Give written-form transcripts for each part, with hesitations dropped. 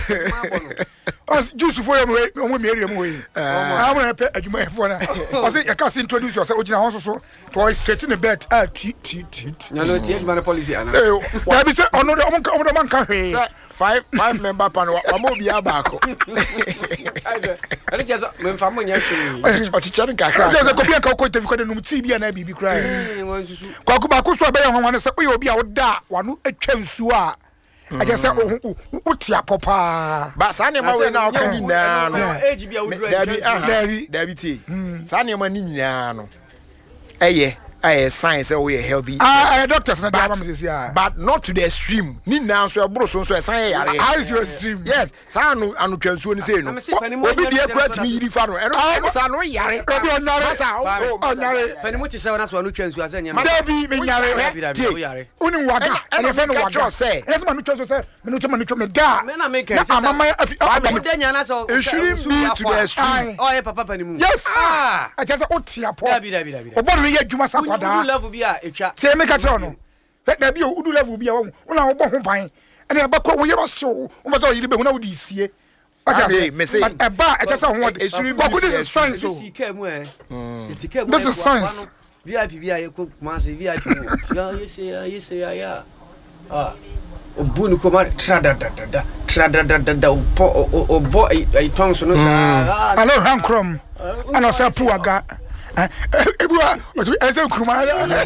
As juice for him, we marry him away. I want to pay a Juma for now. I say, I can't introduce yourself, which I also to straight in the bed. No, no, policy. So, why be said, on the man can hear 5 member panel. I'm going to be a back. I just when family actually. Or teacher, I just a copy of Coco to the TV and I be crying. Kwakubaku so be on one say we will be out da one atwamsu a I just say utia papa but sane ma we na ka nyina no age bia wodru David ti sane ma ni nyina no eye science we healthy doctors na da me say but not to the extreme ni na so ebro so science yare how is your extreme yes sane anu twansuo ni say no obi de akura timi yiri fa no eno sa no yare obi onyare panimu ti say na so anu twansuo ase nya David me yare uni waga eno fe no waga say eno ma no twansuo say me no me da me na make say mama nya na so it shouldn't be to the extreme oh yeah papa panimu yes I just utia po David obodo ye adwuma sa udu level bi a etwa say me ka tell no da bi udu level bi a wo na wo bo ho ban ene e ba ko wo ye ba so wo ba so yiri be hu na wo di sie me say e ba e just ho ko this is science so this is science VIP bi a ko mass VIP you say ya obunu ko ma tra obo ai tonso no sa alo hankrom ana sa puaga ebua ese kuruma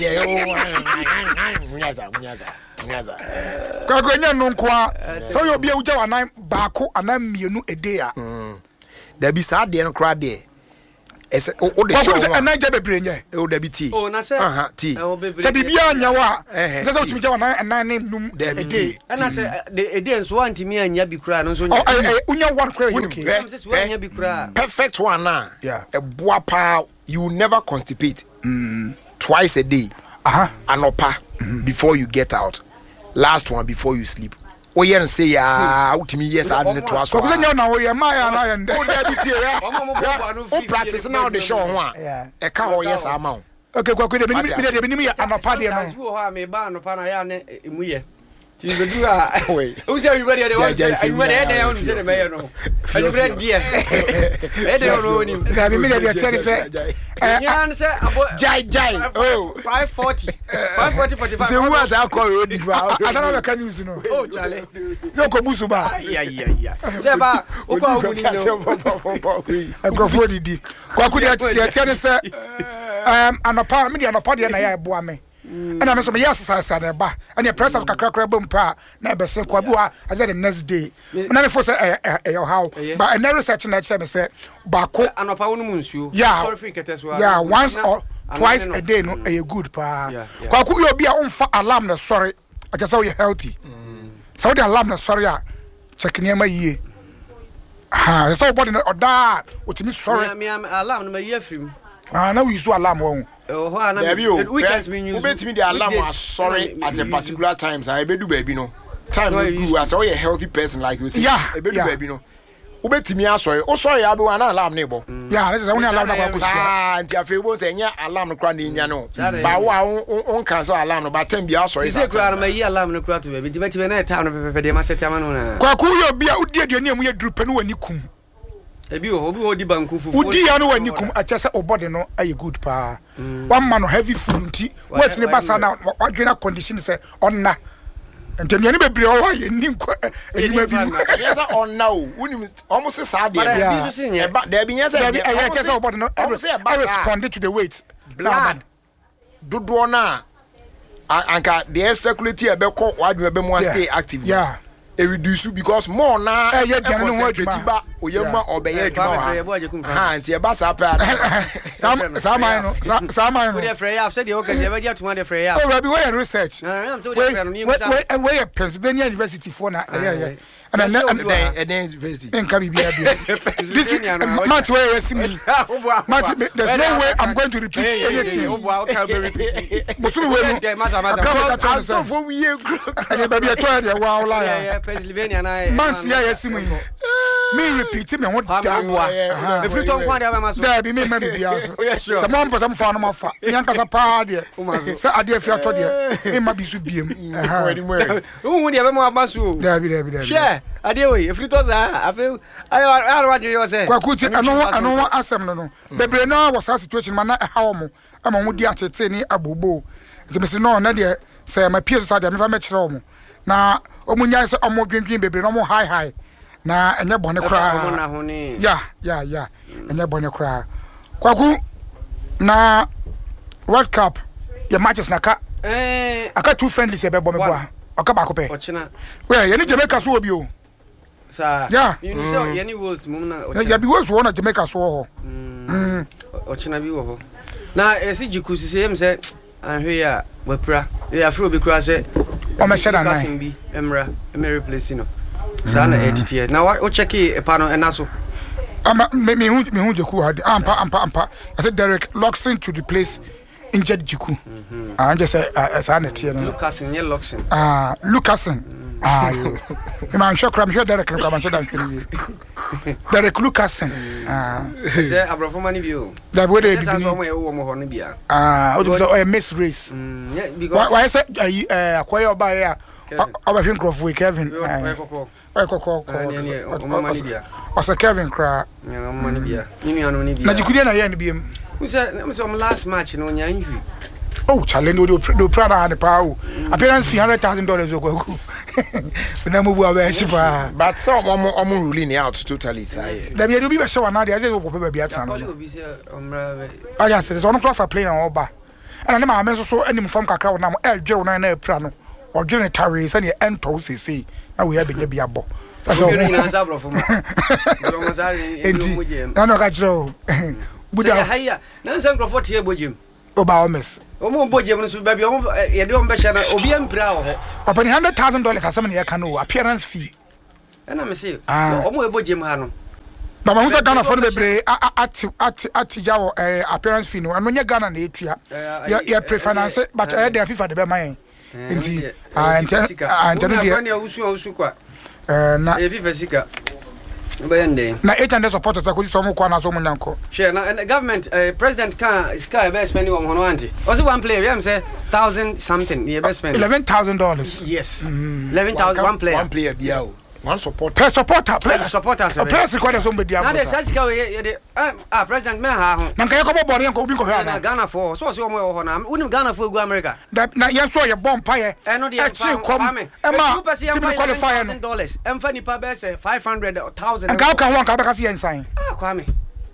nyaza kako nya no nkoa so yo bia uja wanan baako anan mienu ede a da bi sa de no kra de ese o de show anan je bebre nye o da bi ti o na se ti se bibia nya wa se so tumi je wanan anan ne num ede ana se de ede nso wanti mi anya bi kra no so nya unya one kra okay se anya bi kra perfect one na eboa pa you will never constipate twice a day anopa before you get out last one before you sleep o yen say ya utimi yes ade to aso ko nya na wo ye ma ya na yende o da bi tie ya o practice now the show ho a e ka ho yes ama o okay kwa de binim ya anopa de no wo ha me ba anopa na ya ne emu ye ti bedu a o say you ready you ready e dey on say me ye no you ready e dey on oni na bi me dey say yan say jai 540 45 say who has alcohol road ba adana be kan news no oh chale yo ko busu ba ya say ba o ko awu ni no agrofo didi kwa ku de tiane say anopa me de anopa de na ya eboa me and I'm so yes sasa na ba and the press of kakra bom pa na be se kwa bua I said the next day na me for say how but and research na tell me say baako anopa wonu munsuo sorry for keteswa yeah once or twice a day no a good pa kwa ku yo bia umfa alarm na sorry I just say you healthy so the alarm na sorry a check niam yie so body no oda otimi sorry me alarm no ma yie afrim na we use alarm won weekends mean you bet me the alarm was sorry at a particular times I bedu baby no time you as a healthy person like you say bedu baby no bet me sorry o sorry abi wan alarm ne bo that is only alarm na kwa kusia anti afebo say nya alarm no kra na nya no ba wa on cancel alarm no ba time bia sorry say kra na ma yi alarm no kra to baby bet me na time no pepe de ma set am no na kwa ku yo bia udi aduane am ye duru pe no wani kum ebi ho di banku fufu udi ya no wani kum achese obody no aye good pa one man heavy food nti wait ne basa na wadwena condition say onna ntemyani bebre o wa ye ninkwa eyima bi yesa onna o unim almost say de da bi yesa da bi achese obody no respond to the weight blood dodo na anka the circulate e be ko wadwena be mo stay active e reduce because more na e ba oyema obeye adwuma ha nti e ba sa pa sama no we dey free up say dey okay dey be atuma dey free up oh we be research we Pennsylvania University for na and university in Caribbean this month where you see me there's no way I'm going to repeat anything but we will so for we and baby I told you wow la Pennsylvania na man see you see me repeat me what da if you don't find out my so da be me bia so some man person fa no ma fa yanka sa pa de say ade afia to de e ma bi so biem who dey be mo abaso da bi share Adewe, if you toss I feel I want you say. Kwakuti ano asem no. Bebre na was a situation man na how mo. Ama mo di atete ni abobo. Nti me se no na de say my peers side me fa me kire omo. Na omunya se omo dwindwin bebre no mo high. Na enye bone kra. Ya. Enye bone kra. Kwaku na World Cup your matches na ka aka two friendly se be bo me boa. Aka ba ko pe. Ochina. Well, you need Jamaica so obi o. Sir. Yeah. You know any words mum na Ochina. Ya bi words won Jamaica so ho. Ochina bi wo ho. Na esi jiku sisi em se ahwe ya wapra. Ya afro bi kura se o me sheda na. Kasim bi emra replace no. Sa na edit na o check e pa no enaso. Me hu Jiku had ampa. I said Derek Luxon to replace injured Jiku. And just say Lucasen, yeah, Luxon. Lucasen. I'm sure Derek can come and shut down. Derek Lucasen. Say Abrafomani view. That would be a miss race. Why is it acquire by our Kevin? Asa Kevin cry. Money beer. Na jikudia na yen biem. Who said last match no nya injury. Oh, challenge do prana and power. Appearance $100,000 ogo. Na mu bua be shipa. But some omo ruling out totally say. Da bi do bi be show na dey say go pe ba bi atan no. Ah ya say so no for play na oba. And na ma so anim fam kakra na mo dwere na na pra no. Odwere tare say na ento sisi. Na we be bia bo. So you na sabro for ma. No gajro. Buda haya. Na san crofort here bojim. Oba omes. Omo bojim so baby omo ye de ombe hia na obi empra wo ho. Open $100,000 asem na ye ka no appearance fee. Na me say omo ebojim ha no. Ba ma husa Ghana for the bebre ati jawo appearance fee no. Ano nya Ghana na etua. Ye prefinance but dey FIFA de be man. Nti anteno dia usu kwa. Na FIFA sika. Na 800 supporters ko so mo kwa na so mo nyanko. Share na government president can sky be spending on hono anti. Also one player we am say 1,000 something you be spend. $11,000. Yes. 11,000 one player. One player yeah. One supporter. Per supporter. Supporters. Players ko dey so be dia. Na dey sika we president me ha ho. Na nka ko bobore nka obi ko ha na Ghana for so o mo ho na unim Ghana for go America. Na yen so ye bomb pa ye. E no dey kom. E ma to qualify no. $1,000. Emfa nipa be say 500,000. Nka ka ho nka be ka se yen sign. Kwame.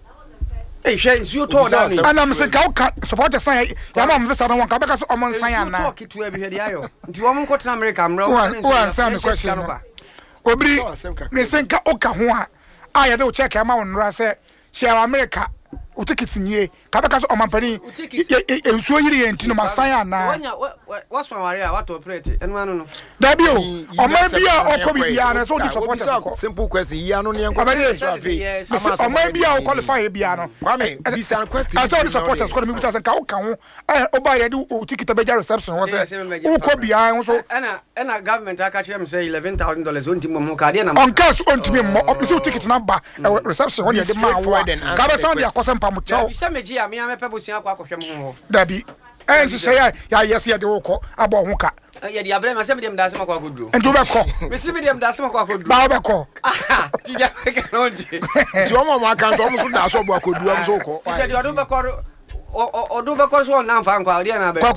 Hwe nsuo to down. Ana me se ka supporters na ya ma mvisa no nka be ka se o mon sign na. Talk to e be hwe dia yo. Nti wo mo nko tena America amra. Wo answer me question. Obri ne senka oka ho a ya de o check ama wonra se share America o ticket nie ka be ka so o mampani ensuo yiri enti no masan ana wonya what's one worry what operate enu anu no da bi o o ma bia o ko bia na so di support simple question ya no ne enko so afi o ma bia o qualify bia no Kwame this an question I saw the supporters ko me buta se ka o ka ho o ba ya di o ticket be ja reception wo se o ko bia so ena government aka kire me say $11,000 wonti mo ka de na on cash ontimi mo o se ticket na ba reception won ya de ma wa ka be sound ya kosen pa mo chao bisa meji a me amepe bosia kwa kohwem ho dabi enhye ya yes ya de wo ko abo ho ka ya di abrema se me dem da se makwa koduro ento be ko me se me dem da se makwa koduro ba be ko tija ke no ndi ti omo ma kan so mo so da so bo akoduro am so ko tija di odo be ko odo be ko so na mfa nkwa dia na be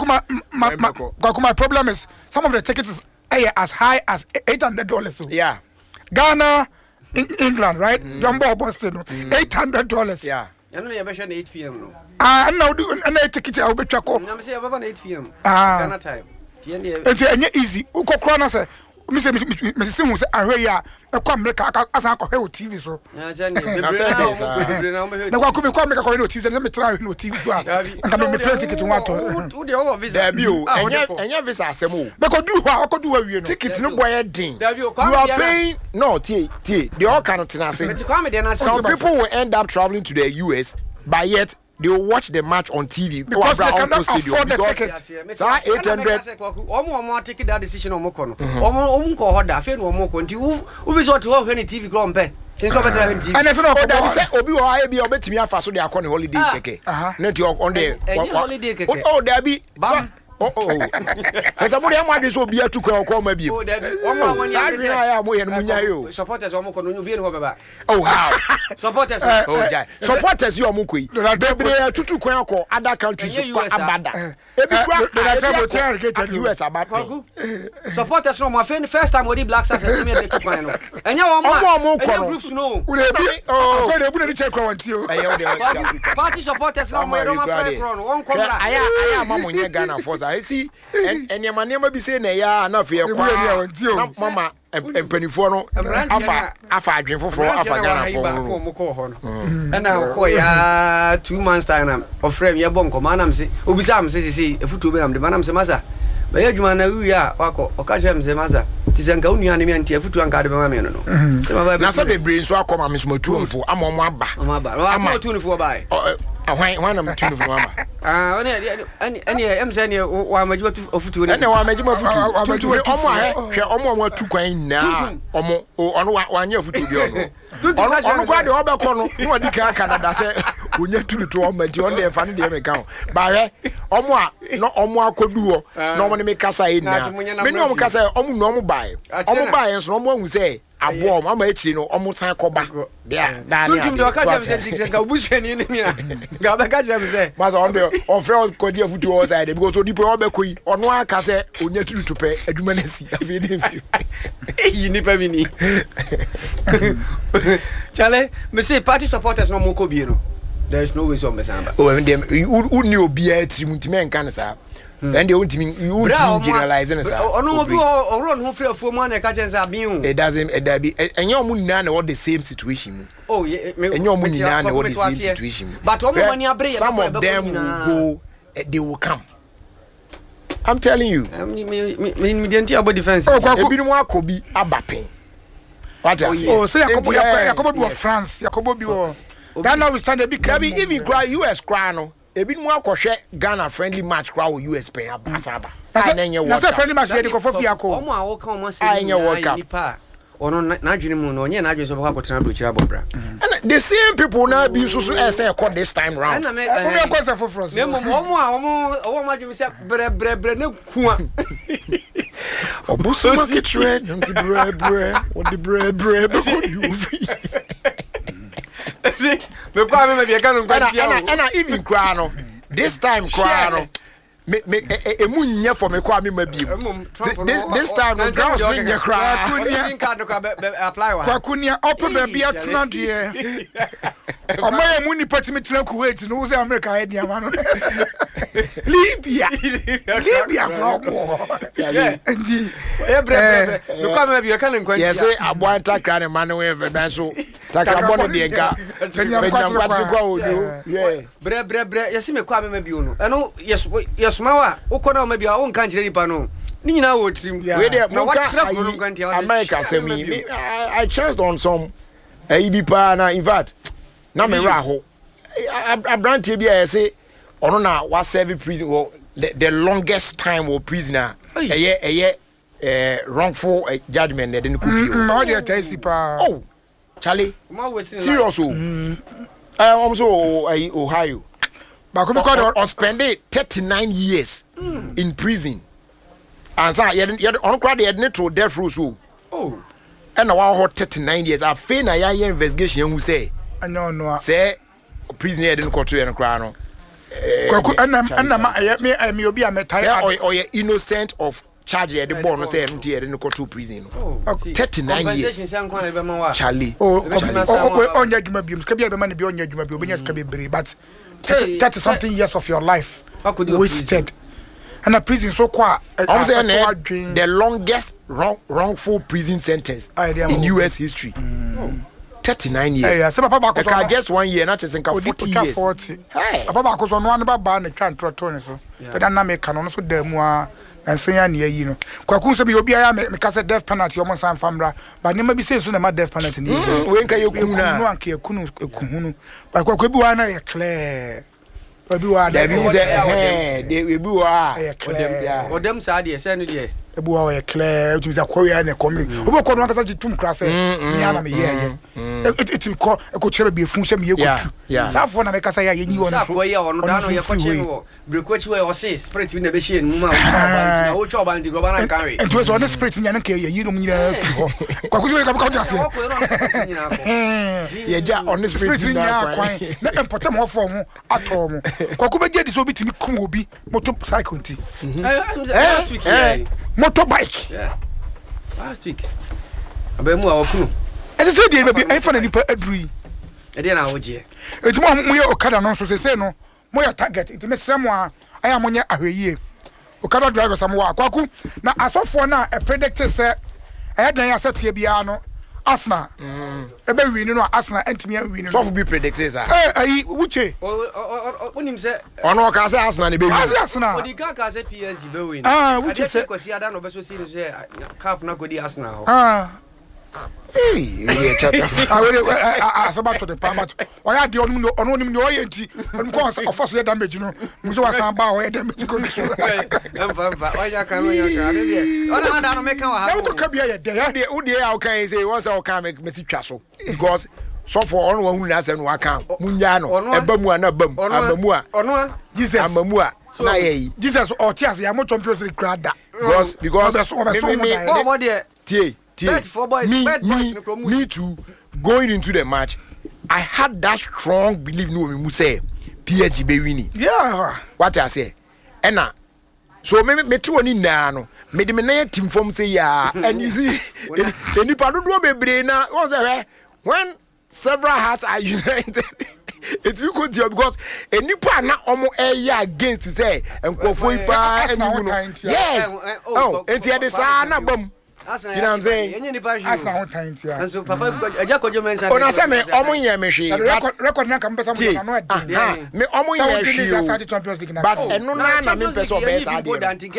my problem is some of the tickets is as high as $800 so yeah Ghana England right Jumbo Boston $800 yeah you know you be sure 8 p.m. no now do na ticket I be twako na me say baba na 8 p.m. Ghana time enti enye easy ukokro na say me say me say hu say ahwe ya e kwa America asa akọ he TV so na say na kwa America ko no TV so me try no TV so aka me play ticket one to who dey over visa there be o enye visa asem o be ko du ho akodu wa wie no ticket no boy din you are paying no tie they all cannot tenase some people will end up traveling to the US but yet they will watch the match on TV because they cannot afford the ticket. So 800. Omo take that decision omo kono. Omo ko hoda afi no omo ko nti u be so to ho hwe TV kro mpe. Tin so betra hwe TV. And so no ko that say obi wo aye bia obetimi afa so dey akọ ne holiday keke. Na ti on the holiday keke. Oh there be Esa mo de am adwe so obi atukwa okọ ma biem. Oh David, one Sadwe ya mo ye no munya yo. Supporters omo ko no obi no baba. Oh how? Supporters. Oh jai. Supporters yo mo koi. Bebre atutukwa akọ other countries kwa abada. Ebi kwa US abada. Supporters no mo first time we di Black Stars e me dey tukwan no. Enya wo mo groups no. We dey bi oh dey bu dey check kwa wanti o. Party supporters no mo don't fair no. Won komra. Aya mama nye Ghana force. I see enema bi say na ya na fe kwa. Mama empanifo no afa adwen foforo afa Ghana fo no. Na ko ya 2 months time na ofrem ye bom ko manam se obisa am se efutu be nam de manam se masa ba ya dwuma na wi a wako okaje am se masa ti se nka onua ne mi anti efutu anka de be ma me no se ma ba na se bebre nso akoma me so matuomfo ama mo aba ama tuunfo ba ahwan na matuunfo no aba ani em se ne wa majiba ofutu ne ene wa majiba ofutu omo ahe hwe omo atukwan na omo ono wa anya ofutu bi ono kwa de obekọ no no odi kan Canada se onya tunutu o mati on de fa ne de me kan ba hwe omo akodu ho na omo ne me kasa ina me no omo kasa omo no omo bae nso omo ahu se abo mama echi no omo san koba dia da ni tutum do ka jam se ka busheni ni mi ga ba ka jam se maza on de ofre ko dia futu o side because odipo obekọ yi ono aka se onya tunutu pe aduma na si afede yi ni pa bini Chale, me say party supporters no mo ko bi no. There is no way so mesamba. Oh, and them uni obi a trimuntime enka sa. And they won't mean you generalize na sa. Ono obi o run ho free afuo mu na ka chen sa bin. It doesn't be enye omu nyina na what the same situation. Oh, yeah, enye omu nyina na what the same situation. But omu mani abre some of them will go, they will come. I'm telling you. Me didn't about defense. Ebi no akobi abapen. What I say? Oh, say Yakobo bi France, Yakobo bi wo. Ghana we stand a big Kabi even cry US cry no. Ebi no akọhwe Ghana friendly match cry US pay abasaba. Na say friendly match be dey go for fiako. Omo awo kan omo say nipa. Ono na adwene mu no onye na adwene so baka kotena do kira bobra. And the same people now be so say call this time round. Omo e kwese for France. Me omo adwene say bre na ku a. Obusu market trend nti bre what the bre you see me kwa me be kan nkwantia and even cry no this time cry no me emu nya for me kwa me mabiem this time no girls we nya cry kunia card no apply wa kwakunia open baby atna de omo emu ni patimi tena Kuwait no say America head ya man Libya bro ndi bre me kwa me be kan nkwantia yes say aboanta cry man we be so takrabon de enka fenya kwatro kwa odo yeah bre yesi me kwa me bi no eno yes mawa ukona me bi a won kan kire nipa no ni nyina wo trim na what America say me I chanced on some ABP na in fact na me ra ho abrantie bi a say ono na wa serve prison the longest time or prisoner wrongful judgment they didn't copy no dey test pa oh Charlie serious oh so Ohio or spend 39 years in prison and so you on crowd they to death row so oh and our 39 years I fail na ya investigation who say no say prisoner didn't go to and crown no kwaku anna me obi ametai or you innocent of charge the born say empty didn't go to prison 39 years Charlie onya dwuma biom ska bia be man bi onya dwuma bi obenya ska bebre but 30 something years of your life wasted and a prison so kwa the longest wrongful prison sentence in US history 39 years yeah say papa ba ko just 1 year not just 40 years 40 papa ba ko so no an ba na twa ntroto ne so da na me ka no so da mu a ensenya ne yi no kwaku so bi obi aya me ka say death penalty o mo san famra ba ne ma bi say so na ma death penalty ni we nka yekunu na no anka yekunu ekuhunu ba kwaku bi wa na ye clear obi wa da bi say they bi wa odem sa de say no de ebu wa ye clear tu za ko ya ne komi obo ko no anka say tum kra say ni ana me ye it ko chere be fun se me yekotu sa fo na me kasa ya yenyi won sa ko ya ono da no ye ko che no brekochi we o se spirit bi na be hie numa o cho ba nti groba na kanwe ento so on spirit nya na ka yeyi no nyina fi ho kwa kuzi we ka ka ase ye ja on spirit nya kwan na empotem ho fo ho ato mo kwa ku be je di so bitimi kum obi motorcycle nti last week motorbike last week abemu a wakunu ete se die be ai fa na nipa aduri ede na woje etuma mo ye okada no so se no mo ya target iti me sremo a aya mo nya ahweyie okada driver sam wa kwaku na asofo na e predict se dan ya setie bia no Arsenal ebe win no Arsenal entimi win no so for be predicted sir ayi wuche onim se ono ka say Arsenal ne be win Arsenal odi ka say PSG be win wuche se kwasi ada no be so see no say cup na godi Arsenal yeah chata asaba to the pamat o ya de ono nim no ye nti on ko ofo so damage no mu so wasan ba o ye damage ko emfa o ya kan de ona da no make wa ha to ka bia ye de ya de udi ya o kan say once o kan me si twa so because so for on wa hu na say no aka munya no eba mu ana bam amamu a ono Jesus amamu a na ye Jesus o ti ase ya mo champions league grada because me tie me too going into the match I had that strong belief no me say PSG be winning what I say ena so me to oni na no me de me na team form say ya and you see enipa dodo bebre na when several hearts are united it will go because enipa na omo eya against say enkofo ipa enu no yes enti e de sa na bam. You know what I'm saying? Arsenal time here. And so papa Ajakojo mention. Ona say me omo yen me hwe. Record na kan pesa mo na no ade. Me omo yen hwe. But eno na me pesa o be sa de.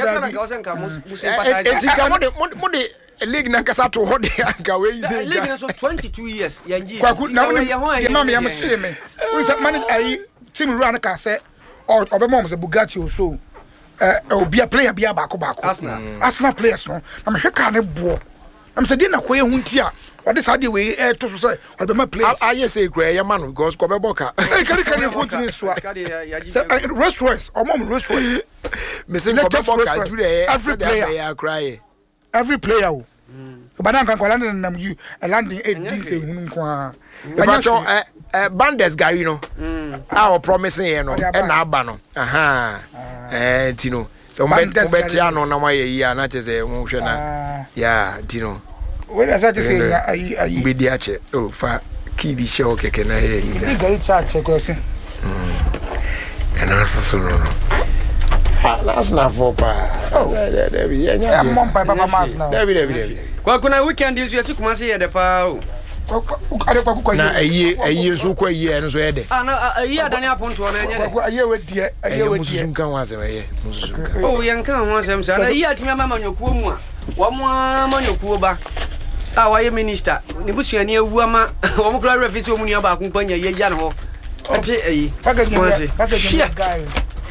Enti ka mo de league na kasa to ho de anka we say. League na so 22 years yanji. Kwaku na we ma me say me. We say manage ai team run ka say obema mo say Bugatti o so. Obi a player bia baako Arsenal players no na me hweka ne bo am say dey na koye hunti a ode sa dey we to so say ode ma players I say kra ya man because ko be boka kari hunti so Rolls Royce o mom Rolls Royce me say ko be boka do there every player o bana kan ko land na you landing 8 days ehunu nko a Bandes Gary no our promising here no e na aba no tino so betia no na maye yi na chese mo hwe na ya tino we da say ayi be dia che o fa ki bi she o keke na ye yi da Gary charge ko fi na so no that's not for pa there be nya mom papa mas na there kwa kuna weekend is you kuma say de pa na ayi so kwa yi en so ye de na ayi adani aponto na enye de ayi we die mususun kan wa se ye mususun kan oh yen kan ho asem sa na ayi atimi mama nyokuo mu a wo mo amanyokuo ba wa ye minister ni busuani awu ama wo mo kra refisi omu ni aba akon panya ye ya ne ho ati ayi package guy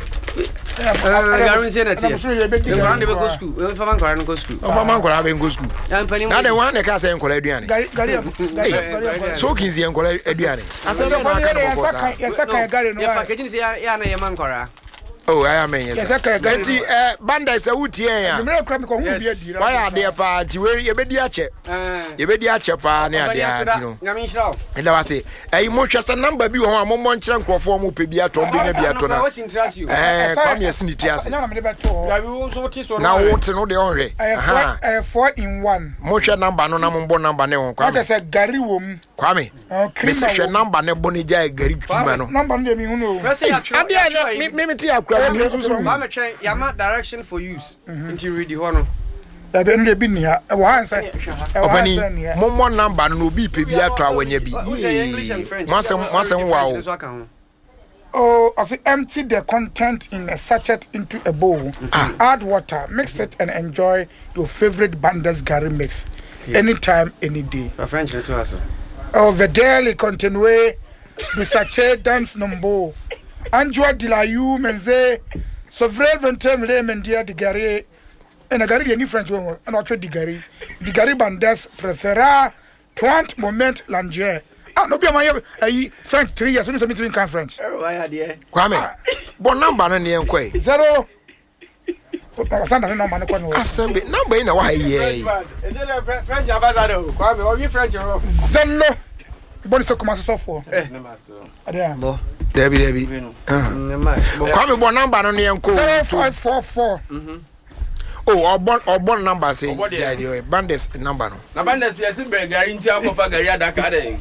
Garin say that here. The man dey go school. We fa man kwara no go school. Fa man kwara be go school. Na the one dey ka say nkola aduane. Gari. So kinzi nkola aduane. Asa be na aka no bokosa. Yes ka gari no. Ya package ni say ya na ye man kwara. Oh, I am yes. Enti banda is a wutie ya. Me kra me ko hu bia di. Why are there pa ti we ye be di ache. Ye be di ache pa na ade anti no. Nyame nshira. Enda wa say, mo hwese number bi ho amommo nkyere nkrofo mo pe bi atom bi na bi ato na. Come yes ni tiase. Na me de beto. Ya we so ti so. Na wote no de onhwe. 4 in 1. Mo hwe number no na mo mbo number ne ho kwa. Ata say gari wom. Kwame. Me se hwe number ne bo ne jai gari kuma no. Number no de mi hu no. Ade me ti akura I'm trying yama direction for use into read the hono da be no be ni ha e wa ansa obani mommo number no obi pe bi ato awanya bi English and French masem wow oh of empty the content in a sachet into a bowl add water mix it and enjoy your favorite Bandes Gary mix anytime any day French to us oh the daily continue the sachet dance number Anjoa de la you menze so vrai 20 mendia de Gary and a Gary any French one and autre de Gary Bandes prefera 30 moment langer no be my French 3 years, so me to can French. Kwame. Bon number no ne enkwai. 0 Sanda no man ko no. Asembe number na why ye. Is it French ambassador? Kwame, or you French or? Zello. Boni se commence so for. Adia. Bo. Debi. Kwame bon number no ne enko. 0544. Oh, bon number say yeah, Bandes number no. Na Bandes yes be guarantee akofa gari adaka dey.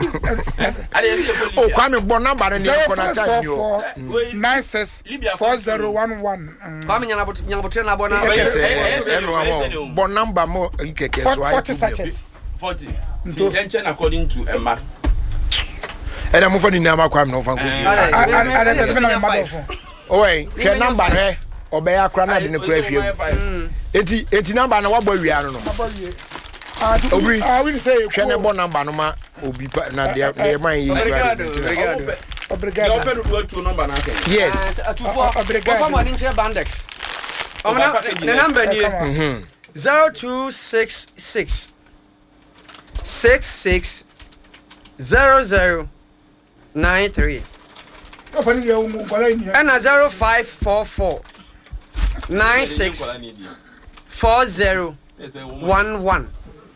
Oh, Kwame bon number no ne enko na charge you. 96 4011. Kwame nyanabotire na bona. Bon number mo keke so I 40. Intention according to Emma. Eda mo fani na ma Kwame no fan ko. Oh, wait, share number he. Obeya kra na de ne kra hwem. Enti number na wabɔ wia no no. Obri. We say hwɛ bo number no ma obi na de man yi. Obrigado. You open the two number na. Yes. Obrigado. Ofa mo ni share Bandex. The number ni 0266 66 00 93 and 0544 96 40 11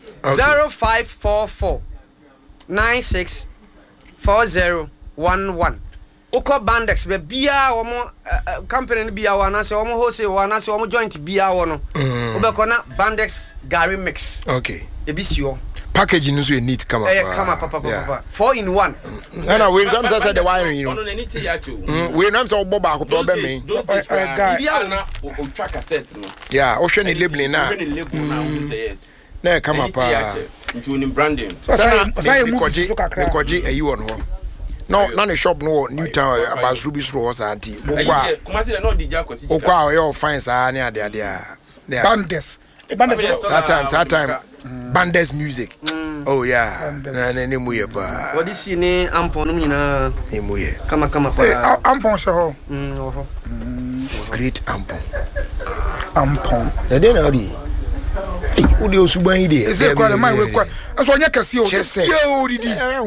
0544 96 40 11 Oko Bandex be bia wo mo company no bia wana se wo mo hose wana se wo mo joint bia wo no obeko na Bandex Gary mix. Okay. Ebisio packaging is so neat come up. Come up papa 4 in 1. No, we some say the wiring you know. No need to ya too. We know so boba ko problem me. Guy na o track cassette no. Yeah, o hwe ne labeling na. We say yes. Na come up into in branding. Say Koji ayi won ho. No, na shop no Newtown about Ruby's Rose auntie. Kuma say no DJ akosi. Okwa yo fine sa na ade ade a. Bandes. That time. Bandes music. Oh yeah. Na nemu ye ba. What is ni ampon no nyina nemu ye. Kama pa. Ampon so. Great ampon. Ampon. E dey na odi. Udi osuban yi dey. Ese kwa mai we kwa. Aso nya kase o. Ye o didi.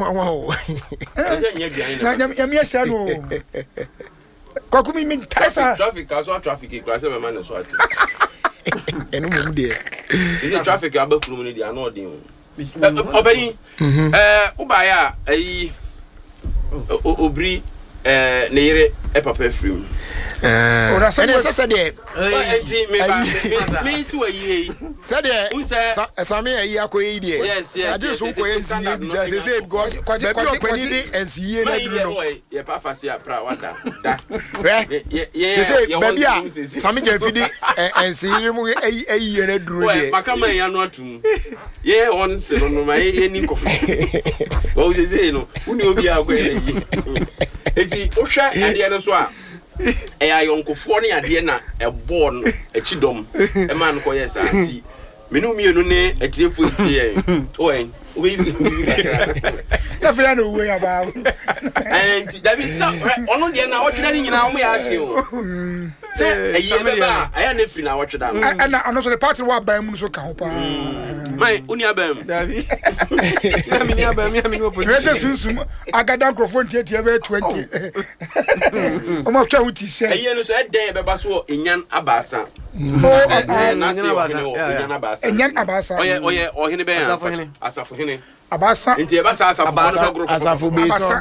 Na me sha no. Kwa kumi mi taisa. Traffic class be man so ati. Enu mo dey. Is it traffic abakuru ni dey na odin. Obani ubaya ayi obri ne yire papa free. Ora say dey. Me si wa yi. Say dey. Sami ayi akoyi dey. Yes. I just so ko ensi e say because baby opani dey ensi e na duru no. Ye pa fase apra wada. Da. Say baby a Sami Jefidi ensi e mu ayi na duru dey. Makama ya no atum. Ye on se no ma ye ni ko. Wo say no, uni obi a ko yi. Eti o hwa ade no so a yonkofo ne ade na ebo no echidom e man ko yes anti menu mienu ne etiefo tie oen obi na fe na we aba anti david so ono de na wotweda ni nyina wo ya hye o se eyi beba aya na free na wotweda no na ono so the party wa ban mu so ka ho pa mai uni abam david na mi ni abam ya mi no opposition sunsum agada microphone tie be 20 o ma twa wuti se eyi no so e den beba so enyan abasa na se enyan abasa enyan abasa oye ohene be asafo hene abasa nti e ba sa asafo group asafo be so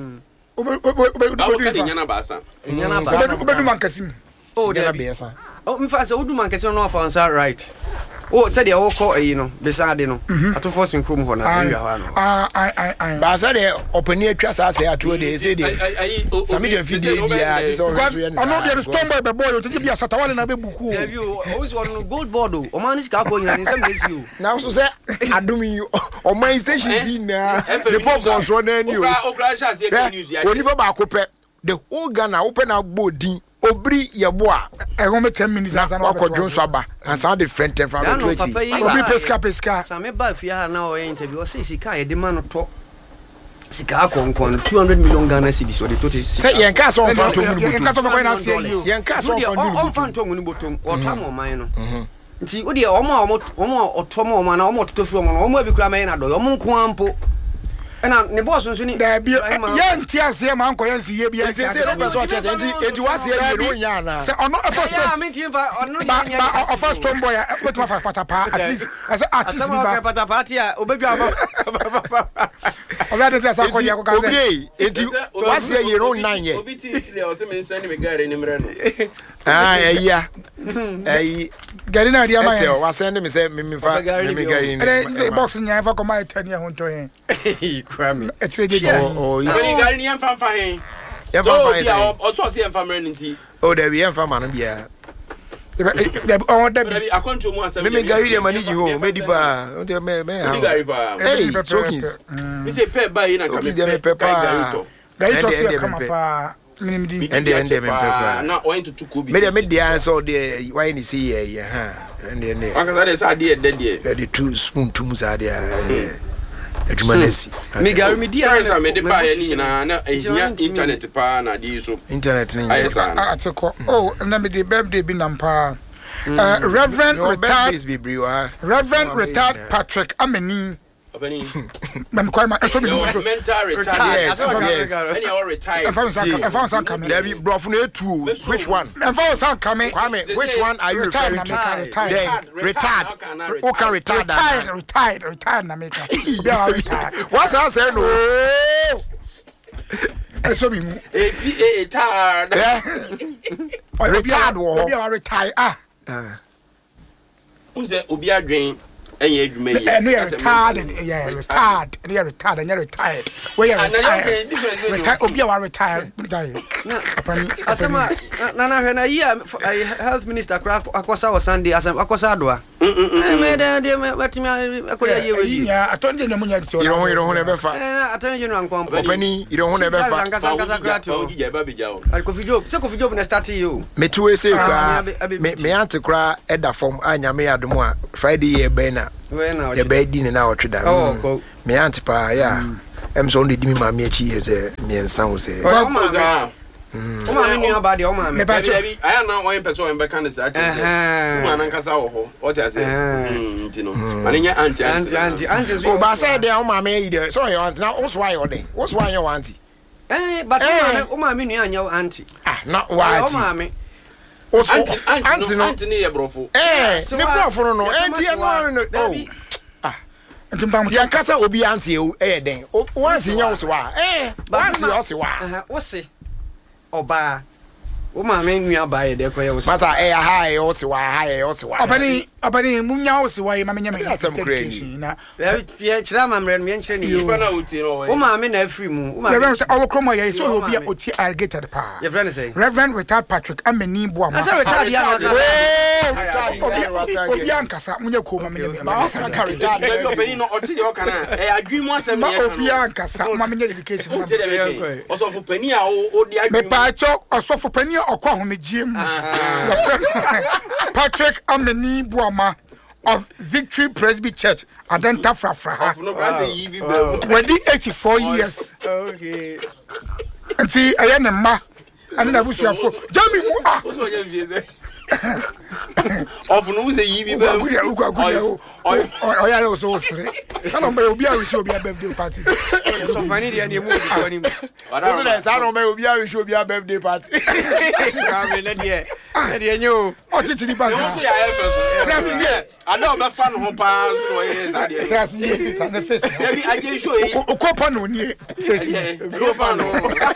enyan abasa obedu mankasim de be sa in fact odu mankasim no fa answer right. Oh, said the old call, you know, beside you know, at the first in Crum Hona. But I said, open your trust, I say, at 2 days, I some medium video. I'm not going to stone by the boy to give you a Satawan and a book. Have you always want gold border or man is going and some days you now, so say, I do me on my station in the pop was one and you. When you go back, the whole gun open up body. Obri yeboa I want me 10 minutes as an Uncle Saba and sound different from 20. Obri pesca. Some about fear now interview say Sika demand to Sika kon 200 million Ghana cedis or the total. Say Yanka so front to you. Yanka so on front to bottom or time or mine. Nti o de omo otomo man omo to from omo bi kura me na do omo nko ampo na ne boss nso ni da bi ye ntiase ma anko ye nsi ye bi ye say no person chest enti wase ye no nya na say ono first ya me tin fa ono ni nya first tomb boy but ma fa patapa at least as artist bi ba patapa tia obedwa ba oba de sa ko ye ko ka say enti wase ye no nan ye obi ti isile o se me nsani me gare ni mre no eya gari na dia ma ye wase me say me fa me gari ni box nya fa ko ma etani ho to yen kwami etrege me gari ni emfa fa hen ya fa ya o so se emfa mre nti o da bi emfa ma no bia Dabi akonto mu asem me gari de maniji ho me di ba o de me gari ba hey chokins me say pe ba yi na ka me pe gari to se kama pa minimdi ende me pe na o into tuko bi me dia so de why ni see ye ha ende aka da sa de the two spoon to musa de adjumanesi me gari me dia na me de ba ye ni na ehia internet pa na di so internet ni atiko na me de birthday bi nampa Reverend retired Patrick Ameni Obeni mental retired yes any all retired Debbie brofu na etu which one Kwame which one are you referring to retired who can retire retired na make retired what's that say no eso bi mu retired obi a retire unse obi adwen enye adwuma yi no retired we are retired obi a retire asema na hwe na yi health minister akosa was Sunday akosa adoa me de matimi akoya ye we ya atonde na munya ti iro ho na be fa atani je no ankwampo opani iro ho na be fa kasa grato Kofi Job na start you me tuwe se kwa me ante kra eda form anyame adom a Friday ye be na ye be di ne na otweda me ante pa ya so on di mi ma me achi ye me ensa wo se o ma me aba de o ma me baby aya na one person en be kan say ati o ma nan kasa wo ho o ta say ntino maninya anti o ba say de o ma me yi de so your auntie na o so why your den o so why your auntie but o ma me nu anya auntie na why o ma me o so auntie no auntie ne ye brofo ne brofo no auntie no ntimpam ya kasa obi auntie e den o auntie nya o so wa auntie o so wa o se oba o ma me nua ba ye de ko ye o se masa ha ye o se wa obani munya o se wa ye ma menya me na ye chira ma mre no ye nchire ni ba na uti no o ma me na afri mu o ma o kromo ye so obi a oti alligator pa ye friend say Reverend retired Patrick Ameni Boama asa retired ya na obi ankasa munya ko ma menya ba wasa ka retired baby obeni no oti de o kana adwumu asem ye kana obi ankasa ma menya dedication ma o so fu pani a o di adwumu me pa cho osofo pani okwa homegiem Patrick Ameni Boama of Victory Presby Church Adenta Frafra when the 84 years okay nti aya ne ma ani na busuafo jami mu o so ye vie ofunu we say yibi be o ya yo so sire kana mba obi a wish obi a birthday party so fani dia ne mu ko ni so that say no mba obi a wish obi a birthday party ka me na dia nyo o titi ni pass so ya efeso ye ada o be fa no ho pa so ye sa dia trust ye sa na face ya bi aje show yi o ko pa no ni face ko pa no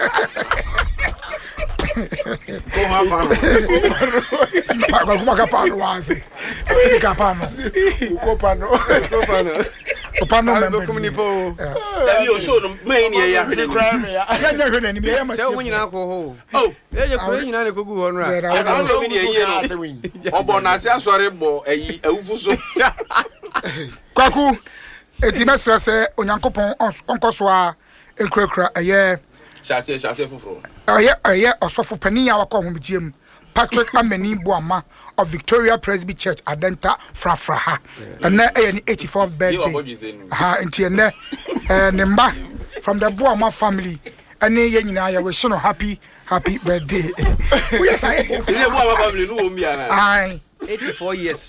ko ha pa no Baguma kapano wazi. Kapano. Ukopano. Opano member. Komunipo. Dabi o show no mai ni ya hwene crime ya nya hwene ni ya ma. Se wo nyina ko ho. Ye kure nyina ne kogu ho no ra. Ana no mi ni ye no. Obo na se asore bo ayi awufu so. Kwaku eti mesra se onyankopon onkoso a enkrakra eye chase foforo. Eye osofo pani ya wakọ homegiem. Patrick Ameni Boama of Victoria Presby Church Adenta Frafra and na 84th birthday nti ne mba from the Boama family and ye nyina ya we no happy birthday we say the Boama family no mi ana ai 84 years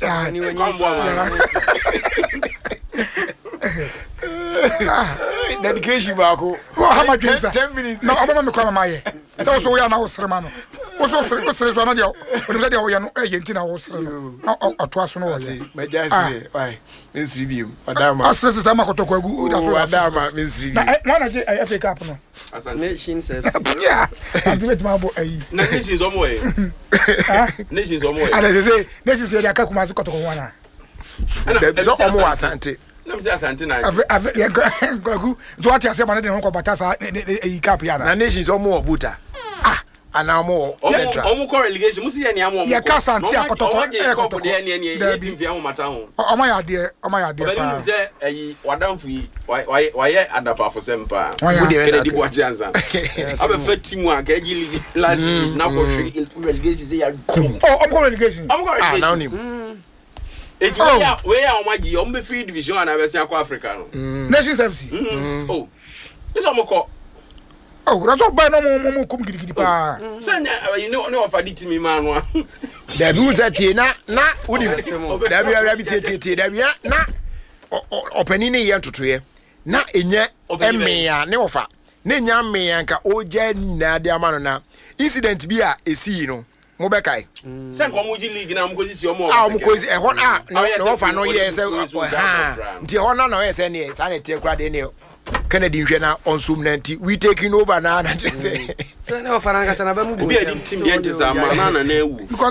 dedication baako. How much is 10 minutes. No, I'm going to come my. That was we are now, Sermano. Also, Sermano, when they are no agent, I was at was no. My dad, why? Miss Review, Madame. I says, I'm not going to go. Madame, Miss Review. One I pick up. As a nation says. Yeah, I do it, my boy. Nations on way. Nations on way. And as I say, this is the Akakuma's got to go on. So almost Asante. Let me say Asante na. Go do what you say man dey hon ko batasa e cap ya na. Na nations almost voter. Ah, and now more central. Omo ko relegation musi ya ni am. Ya ka Asante akotoko e kotoko de ni team fi am mata ho. Omo ya de pa. But say eyi wadamfu yi why adapa for sempa. Who dey di bo chanza. Abe fa team a ka ji league last na ko relegation say ya. Oh, omo ko relegation. Ah, now him. It's where are my Yombe free division and I was in Africa. Nations FC. Oh, this is call. Oh, that's all by no more come giddy pa. You know if I did to me, man. There be that na would you there be a rabbit there be na opening here to tree. Na enye emea ne ofa. Ne nya mmea nka oja ni na de amano na incident bi a esi no. Mobekai. Sen ko muji league na mkozi si omo. Ah mkozi e hon no ofa no ye se ha. Nti hon na ye se ne sa ne tie kra de ne. Kennedy nhwe na onsum na nti we taking over na say. Se ne ofa na nka sana ba mu bu. Bi a team de ntisa ma na ewu. Because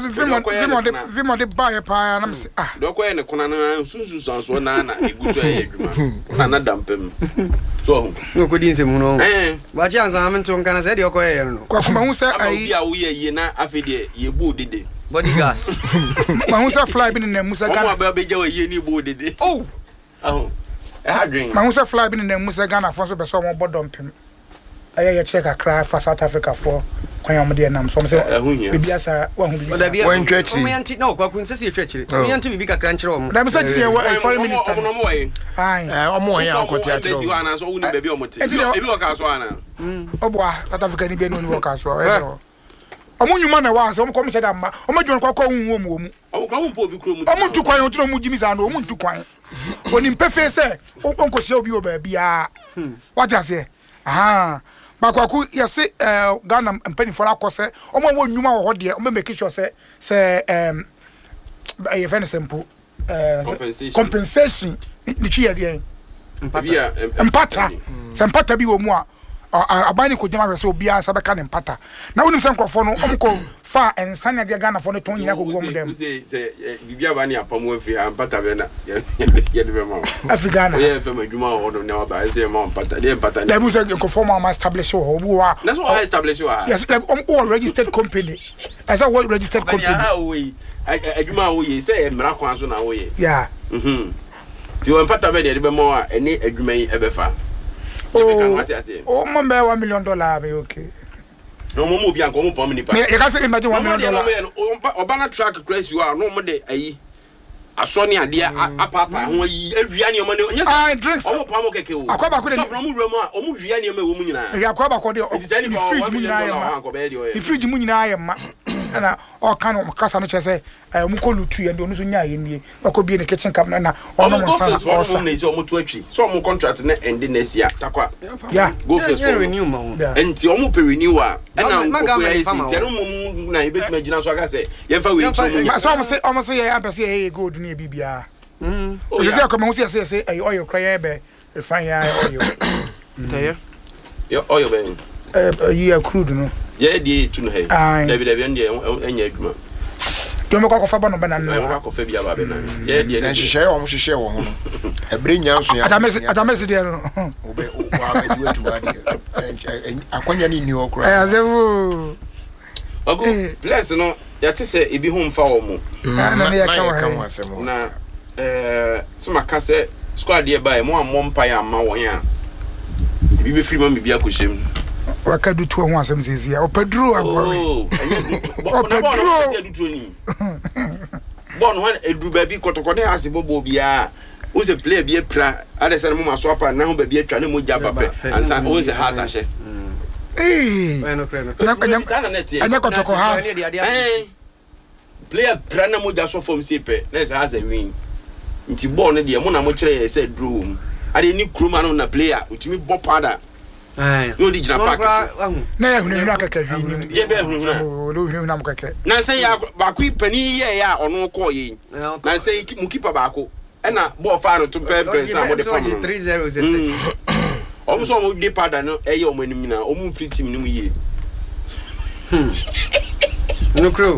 Vimo de buy pa na me say ah. Do ko ye ne kona na sunsu sanso na egutu e adwuma. Na dampem. So no ko din se mu no. Wa chi ansa am nto nka na se de ko ye no. Kwa kuma hu se ai bia wo ye na afede ye bu dede. Body gas. Ma hu se fly bi na Musa Ghana. Omo ba beja wo ye ni bu dede. Oh. Hadrin. Ma hu se fly bi na Musa Ghana for so be so mo bodom pem. Aye check akra for South Africa for kwan am de nam so mo se bibia sa wa hu bibia. When church. Mo yanti no kwa kun se se church. Mo yanti bibi kakra nchire o mo. Da be say tie wa foreign minister. Ai. Omo yan akoti atro. Ezi wa na so uni bebi o mo te. Ebi o ka so ana. Obo South Africa ni be no ni wo ka so. Omo nyuma na wa so omo kom se da ma. Omo dwon kwa kwa hu wo mu. Omo kwa mpo obi kuro mu. Omo tu kwan otro mu jimi sa no omo tu kwan. Oni mpefe se onko se obi o ba bia. What you say? Aha. Bakwaku yesi Ghana mpani for akose omo wo nnwuma wo hode omo make sure say e fene simple compensation ni twi yade empata se empata bi wo mu a abani ko jama se obi ansa beka ne empata na wonim se nkrofo no omko fa ensanya de Ghana for no ton nyina ko gom dem se bibia ba ni apamu afri empata be na ye de be ma Africana ye fe madwuma ho do ne wa ba se ma empata de empata da bu se nkrofo ma establish ho bu wa that's what I establish wa yes all registered company as a what registered company ya we adwuma wo ye se emra kwan so na wo ye yeah ti wo empata be de be ma wa eni adwuma yi e be fa. Oh, my $1 million be okay. No more be anko mo pom ni pa. You can say imagine $1 million. Obana track crash you are no more de ayi. Asoni ade apapa ho yi awia ne o ma ne. Ah, drinks. O mo pom keke o. Akwaba ko de. So from mu a o mu wia ne ma wo mu nyina. Ya akwaba ko de. The fridge mu nyina ya ma. The fridge mu nyina ya ma. Na o kan o kasa no chese mu ko lutu ye ndo no so nya ye nie. Ko bi ne kitchen cabinet na o no mo sana o sa. Ne so mo to atwi. So mo contract na end next year. Takwa. Yeah. Go first for renew ma. Enti o mo pe renew a. Na ko ya isi. Tero mo na e betima gina so aka say. Ye fa we tru. So o mo say ye ampese ye gold ni bibia. O se say ko mo say oil cry be refine ya oil. Tell Yo oil be. You crude no. Yeah, di tunu he. David ndi enya adwuma. Do me kwa fa ba no be na no. Kwa ko fa bia ba be na. Yeah, di na hihye wo hihye wo ho. Ebre nyanso ya. Atamesi de no. Obe wa be du atu ade. Akwanya ni okura. Azewu. Ogo, bless no. Ya te se ebi ho mfa wo mo. Na ya ka wa asemo. Na sima ka se squad e ba e mo ammo mpa ya ma won ya. Ebi be free ma me bia ko hyem. Wakadu tu ho asem sisi o Pedro agwawe o Pedro bon wan edu ba bi kotokone ase bobo bia o se play bi pra ade se no ma so apa na ho ba bi atwa ne mo ja bape ansa o se house ahye anya kotoko house player pra na mo ja so form sepe na se house win nti ball ne de mo na mo kire se draw ade ni kroma no na player utimi bɔ pada no di jina park na ya hunu akaka hwi ni ye be hunu no hunu na mkaka na say ya ba ku pani ye ya ɔno kɔ ye na say mu keeper ba ko ɛna ball fa no to pɛ sa mo de pam 3-0 ɔmo so mo di pada no ɛyɛ ɔmo anim na ɔmo free team no mu ye no crew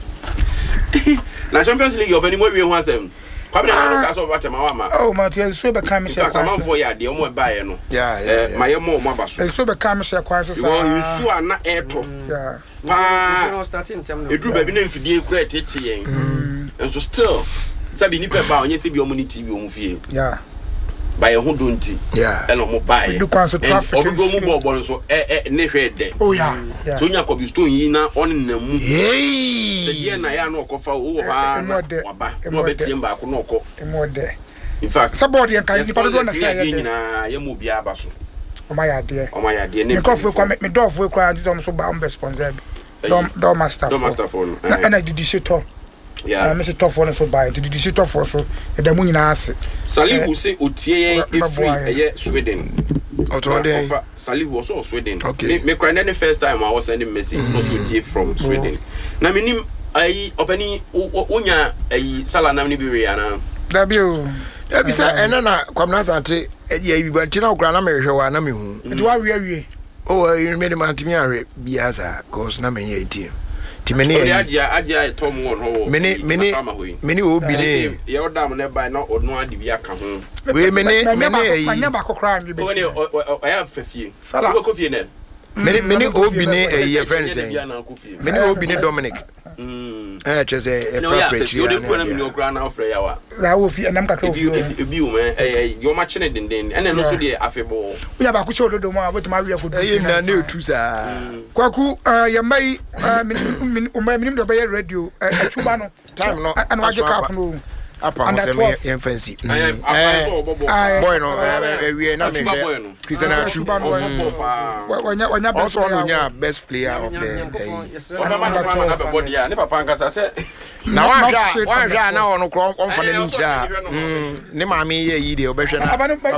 na Champions League obani mo wie ho asem kwabena no ka so ba tema wa ma oh ma tie so be kan me share kwa man for ya de omo ba ye no ma ye mo abaso so be kan me share kwa so sa you su ana eto yeah pa edru ba bi na mfidie kura tete yen and so still sabi ni pe ba onye ti bi omo ni TV omo fie yeah ba ye ho donti eno mo ba ye do kwan so traffic obo mo bo so ne hwe de oh yeah so nya ko bi stone yi na on na mu se die na ya na okofa wo ha wa ba no betie mba ko no okọ emode in fact support ye kan ni pa do na ka ye na ye mo bia ba so o ma ya de ne ko fu kwa me do fu kwa ndi so ba on sponsor bi do master for na didi seto yeah me se to for no so buy didi seto for so e da mu nyina ase Salihu say otie efri eye Sweden Otonde Salihu also Sweden me cry na the first time I was sending message no otie from Sweden na menim ai opani unya ai sala na ni bi ana da bi o da bi sa ena na kwamna sante e dia bi banti na okra na me hwe wa na me hu e do awie oh me de mantimi ahwe biasa cause na me ye tie timene adia tom won ho mini obi ne ye odam ne bai na odno ade bi aka ho we mene anya ba kokra nwi be oni aya fafie sala ko fie ne mene obi ne ye friends mene obi ne Dominic chese property yo de ko na mini okra na ofre yawa la wo fi anam kakra ebi o me yo ma chene denden ene no so de afebo uya ba ku show dodo mo abotuma wi ko do na na otu sa kwaku ya mai minim do be radio atuba no time no and wa je cap no apa on se me yan fancy boy no we na me Christian Achu wanya best player best player of the ne papa nkasa se na wa na ono kro on fa na ni nchira ne ma me ye yi de obehwe na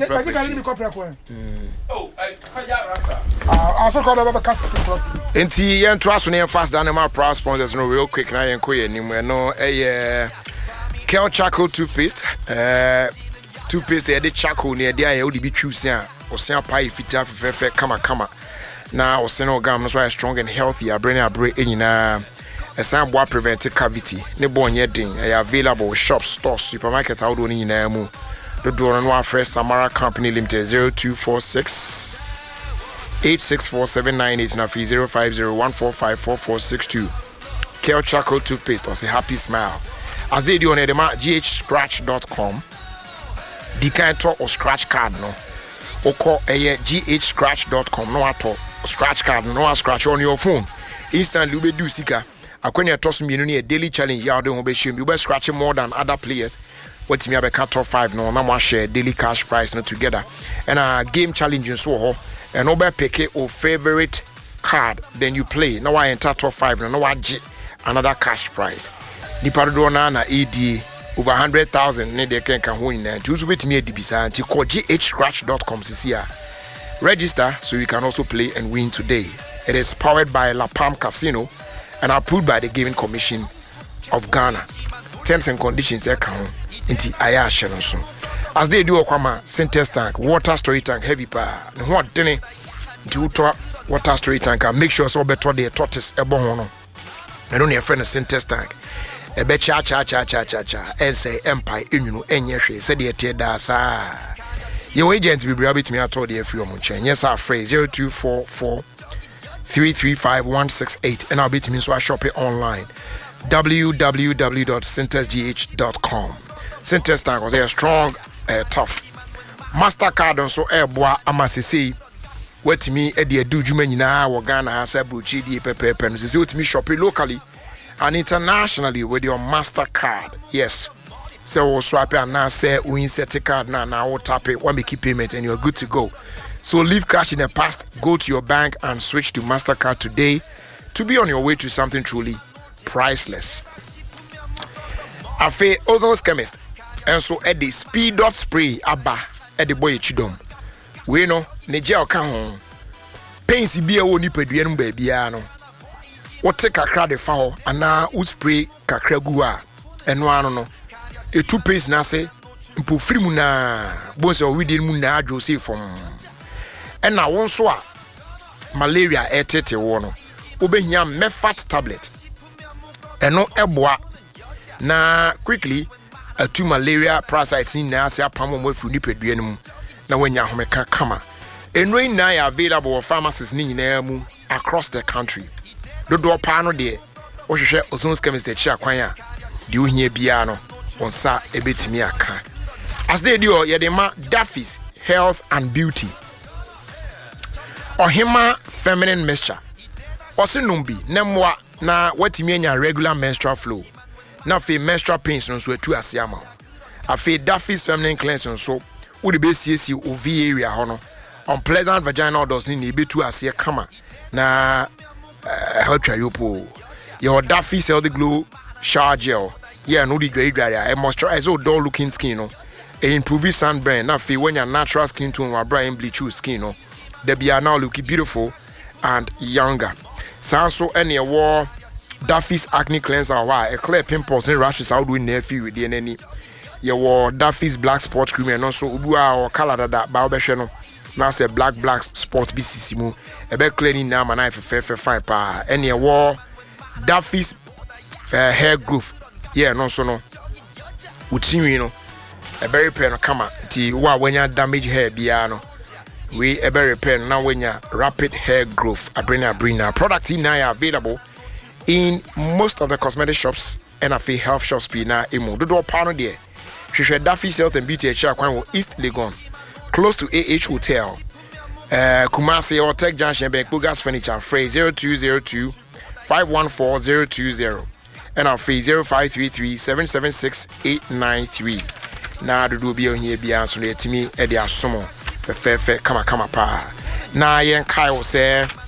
oh kaja rasa so call over cast enti yen traso ne fast down my proud sponsors no real quick na yen ko ye nim no Kel Charcoal toothpaste toothpaste the charcoal ne dia ye odi bi twusi a osia pai fita fefefe kama na osia no gam no so strong and healthy abre enyina esan boa prevent cavity ne bo onye din available shops stores supermarket awdo ni nyina mu do no afresh Samara Company Limited 0246 864798 na 05014544462 Kel Charcoal toothpaste or say happy smile as they do on the ghscratch.com the kind talk or scratch card no or call ghscratch.com no at all scratch card no scratch on your phone instantly be do sika akwenya toss me no daily challenge ya do be show you be scratching more than other players what me be cut top 5 no na mo share daily cash prize no together and a game challenge so ho and over pick your favorite card then you play now I enter top 5 no I another cash prize the parado na AD over 100,000 ne de ken kan ho nyina tu so betimi adibisa anti call ghscratch.com cca register so you can also play and win today. It is powered by La Palm Casino and approved by the Gaming Commission of Ghana. Terms and conditions they can into aya channel so as they do okwama Syntex tank water storage tank heavy pa ne ho dene into water storage tank and make sure so better the tortoise ebon ho no I don't need a friend of Syntex tank ebe cha and say empire enunu enye hwe said the tie da sa your agent be bring bit me atọ the free omo chen yes our phrase 0244 335168 and I'll be to me so I shop it online www.syntexgh.com. Syntex tank was a strong tough Mastercard on so boa amasisi wet me e de adu djuma nyina wo Ghana ha sa brochi die pepepe no say wet me shop locally and internationally with your Mastercard. Yes, so swap it and now say we insert a card now we'll tap it, one make payment and you're good to go. So leave cash in the past, go to your bank and switch to Mastercard today to be on your way to something truly priceless. Afe Ozon's Chemist and so at the speed dot spray abba e de boy chidom we no ne gel ka ho paints bi e wo nipadua no ba bia no wote kakra de fa ho ana wo spray kakra gu a eno ano no etu paints na se mpo firi mu na bonso we de mu na adwo se fom ena won so a malaria etete wo no obehia mefat tablet eno eboa na quickly atu malaria parasites ni na ase apamo mo afu nipadua no mu na wanya homeka kama enroi na ya available for pharmacies ni nyina mu across the country dodo pa no de wo hwehwe osons chemist echi akwan a de ohia bia no onsa ebetimi aka as they do ye de ma Daffy's Health and Beauty Ohima feminine mixture osinumbi nemwa na watimi anya regular menstrual flow na fe menstrual pains no so atu ase ama afi Daffy's feminine cleansing so wo de be siesi OV area ho no unpleasant vaginal odors ni betu ase kama na help you po your Daffy's Healthy Glow shower gel no di dry a moisturize o dull looking skin no improve sunburn na fe when your natural skin tone wa bright bleach skin no they be now look beautiful and younger so any war Daffy's acne cleanser wa a clear pimples and rashes out doing near feel with any your Daffy's black spot cream and also ubua or color that ba obehwe no na say black spot BCC mu e be cleaning na ma na fe fine pa any war Daffy's hair growth no so no utinwi no e be repair no kama ti wa wanya damage hair bia no we e be repair na wanya rapid hair growth abrina products in now available in most of the cosmetic shops and a health shops be na emo do pano there hwehwe Daffy's Health and Beauty echi akwan wo East Legon close to AH Hotel Kumasi or Tech Junction Bank Bogas Furniture Frey 0202 514020 and our fee 0533 776 893 na do bi on here bia so na etimi e de asomo fe kama pa na yen kai wo se